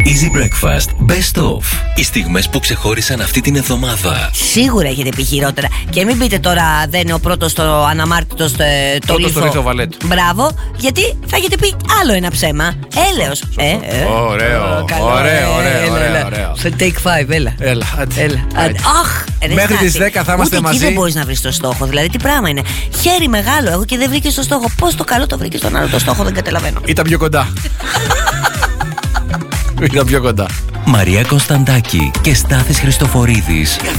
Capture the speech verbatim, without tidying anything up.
Easy Breakfast Best Of. Οι στιγμές που ξεχώρισαν αυτή την εβδομάδα. Σίγουρα έχετε πει χειρότερα. Και μην πείτε τώρα δεν είναι ο πρώτος στο αναμάρτητο στο το Πρώτος στο Λίθο Βαλέτ. Μπράβο, γιατί θα έχετε πει άλλο ένα ψέμα. Έλεος. Ε, ε. Ωραίο, καλό, ωραίο, ε, ωραίο, έλα, ωραίο, έλα. ωραίο. Σε take five, έλα. Έλα, άντε. Έλα, άντε. Αχ, ρε, Μέχρι Στάση. τις δέκα θα είμαστε Ούτε μαζί. εκεί δεν μπορείς να βρεις το στόχο. Δηλαδή, τι πράγμα είναι. Χέρι μεγάλο έχω και δεν βρήκες το στόχο. Πώς το καλό το βρήκες τον άλλο το στόχο, δεν καταλαβαίνω. Ήταν πιο κοντά. Ήταν πιο κοντά. Μαρία Κωνσταντάκη και Στάθης Χριστοφορίδης.